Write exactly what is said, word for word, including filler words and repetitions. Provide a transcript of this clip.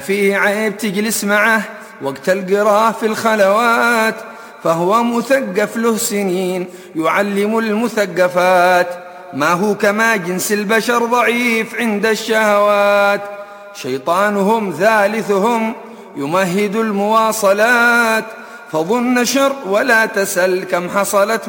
فيه عيب تجلس معه وقت القراه في الخلوات، فهو مثقف له سنين يعلم المثقفات، ما هو كما جنس البشر ضعيف عند الشهوات، شيطانهم ثالثهم يمهد المواصلات، فظن شر ولا تسل كم حصلت